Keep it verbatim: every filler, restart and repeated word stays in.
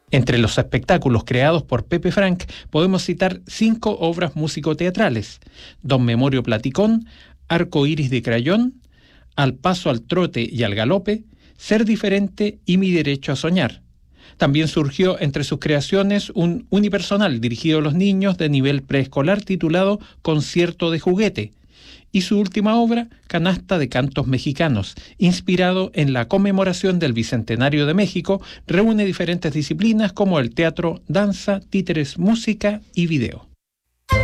Entre los espectáculos creados por Pepe Frank podemos citar cinco obras musicoteatrales: Don Memorio Platicón, Arco Iris de Crayón, Al Paso, al Trote y al Galope, Ser Diferente y Mi Derecho a Soñar. También surgió entre sus creaciones un unipersonal dirigido a los niños de nivel preescolar titulado Concierto de Juguete, y su última obra, Canasta de Cantos Mexicanos, inspirado en la conmemoración del Bicentenario de México, reúne diferentes disciplinas como el teatro, danza, títeres, música y video.